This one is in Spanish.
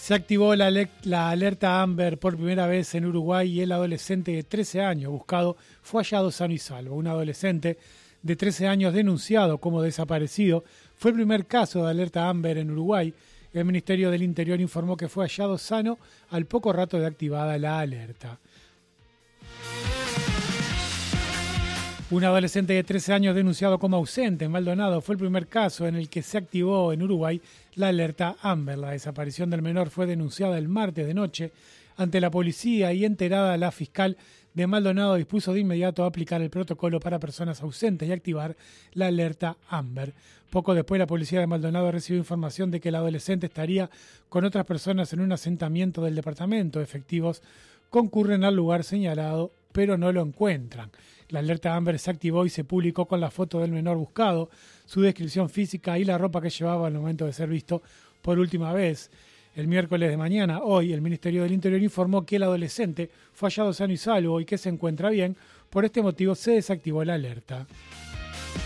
Se activó la alerta Amber por primera vez en Uruguay y el adolescente de 13 años buscado fue hallado sano y salvo. Un adolescente de 13 años denunciado como desaparecido fue el primer caso de alerta Amber en Uruguay. El Ministerio del Interior informó que fue hallado sano al poco rato de activada la alerta. Un adolescente de 13 años denunciado como ausente en Maldonado fue el primer caso en el que se activó en Uruguay la alerta Amber. La desaparición del menor fue denunciada el martes de noche ante la policía y enterada la fiscal de Maldonado dispuso de inmediato a aplicar el protocolo para personas ausentes y activar la alerta Amber. Poco después la policía de Maldonado recibió información de que el adolescente estaría con otras personas en un asentamiento del departamento. Efectivos concurren al lugar señalado pero no lo encuentran. La alerta Amber se activó y se publicó con la foto del menor buscado, su descripción física y la ropa que llevaba al momento de ser visto por última vez. El miércoles de mañana, hoy, el Ministerio del Interior informó que el adolescente fue hallado sano y salvo y que se encuentra bien. Por este motivo se desactivó la alerta.